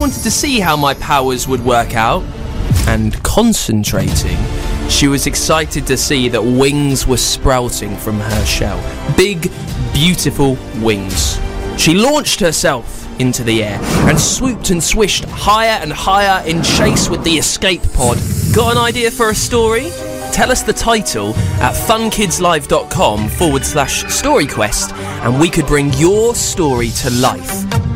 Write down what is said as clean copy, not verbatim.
wanted to see how my powers would work out. And concentrating, she was excited to see that wings were sprouting from her shell. Big, beautiful wings. She launched herself into the air and swooped and swished higher and higher in chase with the escape pod. Got an idea for a story? Tell us the title at funkidslive.com/storyquest and we could bring your story to life.